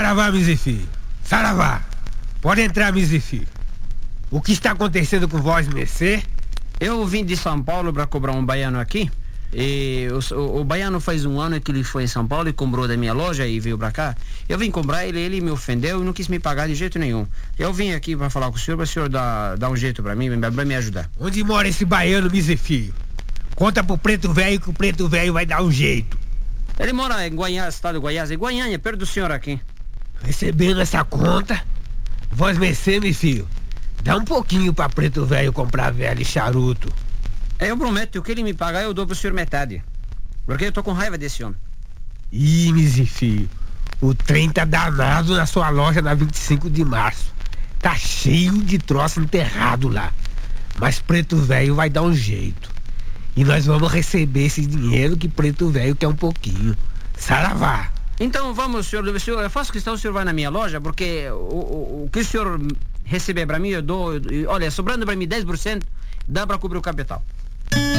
Saravá, Mizifio. Saravá. Pode entrar, Mizifio. O que está acontecendo com vós, mercê? Eu vim de São Paulo para cobrar um baiano aqui. E o baiano faz um ano que ele foi em São Paulo e comprou da minha loja e veio pra cá. Eu vim cobrar ele me ofendeu e não quis me pagar de jeito nenhum. Eu vim aqui pra falar com o senhor dar um jeito pra mim, pra me ajudar. Onde mora esse baiano, Mizifio? Conta pro preto velho que o preto velho vai dar um jeito. Ele mora em Goiás, estado de Goiás, em Goiânia, perto do senhor aqui. Recebendo essa conta, vós mercê, meu filho, dá um pouquinho pra preto velho comprar velho e charuto. Eu prometo que o que ele me pagar eu dou pro senhor metade. Porque eu tô com raiva desse homem. Ih, Mizifio, o trem tá danado na sua loja na 25 de março. Tá cheio de troço enterrado lá. Mas preto velho vai dar um jeito. E nós vamos receber esse dinheiro que preto velho quer um pouquinho. Saravá. Então vamos, senhor, eu faço questão, o senhor vai na minha loja, porque o que o senhor receber pra mim, eu dou, olha, sobrando pra mim 10%, dá pra cobrir o capital.